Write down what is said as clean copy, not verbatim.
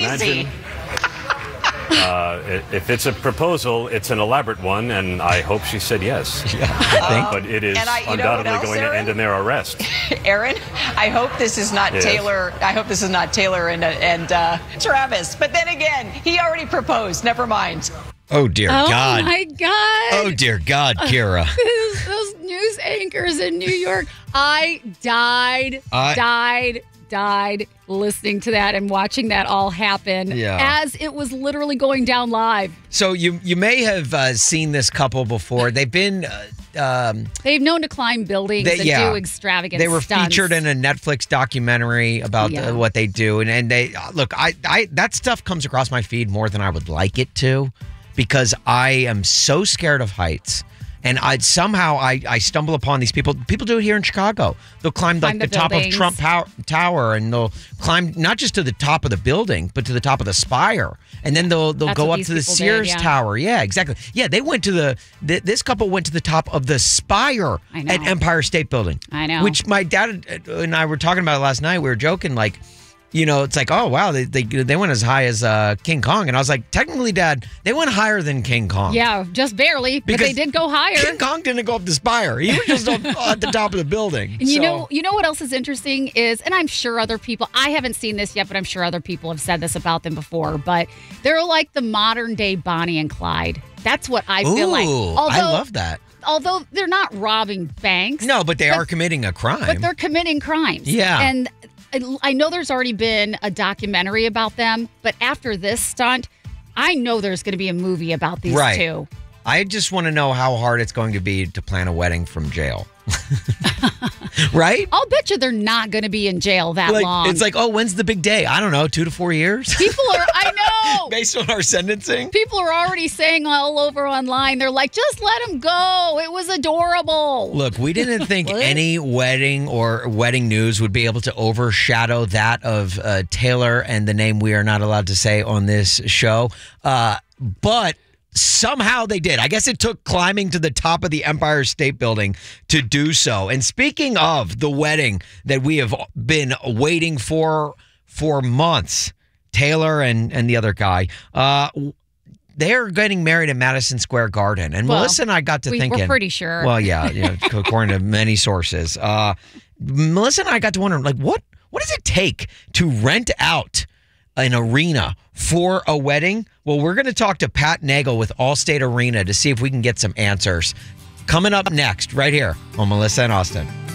crazy. If it's a proposal, it's an elaborate one, and I hope she said yes. Yeah, I think. But it is you undoubtedly else, going to end in their arrest. Aaron, I hope this is not Yes. Taylor. I hope this is not Taylor and Travis. But then again, he already proposed. Never mind. Oh, dear God. Oh, my God. Oh, dear God, Kira. Those news anchors in New York. I died listening to that and watching that all happen as it was literally going down live. So you may have seen this couple before. They've been... They've known to climb buildings and do extravagant They were stunts. featured in a Netflix documentary about what they do. And they look, I that stuff comes across my feed more than I would like it to because I am so scared of heights. And I stumble upon these people. People do it here in Chicago. They'll climb like the top of Trump Tower, and they'll climb not just to the top of the building, but to the top of the spire. And then they'll go up to the Sears Tower. Yeah, exactly. Yeah, they went to this couple went to the top of the spire at Empire State Building. I know. Which my dad and I were talking about it last night. We were joking like, you know, it's like, oh, wow, they went as high as King Kong. And I was like, technically, Dad, they went higher than King Kong. Yeah, just barely, but they did go higher. King Kong didn't go up the spire. He was just up at the top of the building. And you know what else is interesting is, and I'm sure other people, I haven't seen this yet, but I'm sure other people have said this about them before, but they're like the modern day Bonnie and Clyde. That's what I feel like. I love that. Although they're not robbing banks. No, but they are committing a crime. But they're committing crimes. Yeah. And I know there's already been a documentary about them, but after this stunt, I know there's going to be a movie about these two. I just want to know how hard it's going to be to plan a wedding from jail. Right? I'll bet you they're not going to be in jail that long. It's like, oh, when's the big day? I don't know, 2 to 4 years? People are, I know. Based on our sentencing? People are already saying all over online, they're like, just let him go. It was adorable. Look, we didn't think any wedding or wedding news would be able to overshadow that of Taylor and the name we are not allowed to say on this show. But somehow they did. I guess it took climbing to the top of the Empire State Building to do so. And speaking of the wedding that we have been waiting for months, Taylor and the other guy, they're getting married at Madison Square Garden. And Melissa and I got to thinking. We're pretty sure. Well, yeah, according to many sources. Melissa and I got to wondering, like, what does it take to rent out an arena for a wedding? Well, we're going to talk to Pat Nagel with Allstate Arena to see if we can get some answers. Coming up next, right here on Melissa and Austin.